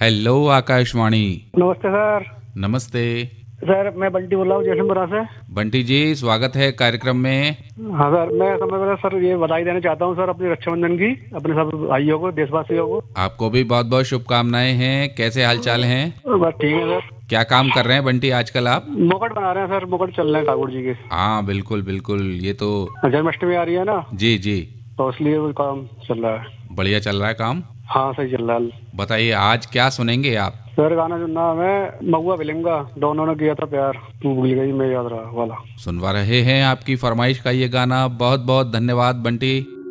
Hello Akashvani. नमस्ते sir. नमस्ते। Sir मैं बंटी बोल रहा हूँ जयसिंहपुरा से। बंटी जी, स्वागत है कार्यक्रम में। हाँ सर, मैं समय पर सर ये बधाई देना चाहता हूँ सर अपनी रक्षाबंधन की, अपने सब भाइयों को, देशवासियों को। आपको भी बहुत बहुत शुभकामनाएं हैं। कैसे हालचाल हैं? बस ठीक है सर। क्या काम कर रहे हैं बंटी आजकल आप? मुकुट बना रहे हैं सर, मुकुट चल रहे हैं ठाकुर जी के। हाँ, बिल्कुल बिल्कुल, ये तो। जन्माष्टमी आ रही है ना, जी जी। तो इसलिए वो काम चल रहा है। बढ़िया चल रहा है काम। हाँ सही चल रहा है। बताइए आज क्या सुनेंगे आप? सर गाना जो नाम है महुआ बिलिंगा, दोनों ने किया था प्यार, तू भूल गई मैं याद रहा वाला। सुनवा रहे हैं आपकी फरमाइश का ये गाना। बहुत बहुत धन्यवाद बंटी।